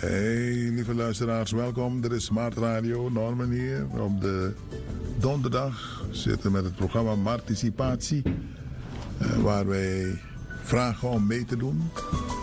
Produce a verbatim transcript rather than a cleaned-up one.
Hey, lieve luisteraars, welkom. Dit is Smart Radio, Norman hier. Op de donderdag zitten we met het programma Participatie, uh, waar wij vragen om mee te doen.